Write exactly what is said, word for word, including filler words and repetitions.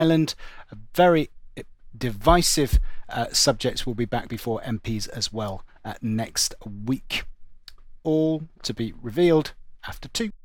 Ireland. A very divisive uh, subject will be back before M Ps as well uh, next week. All to be revealed after two.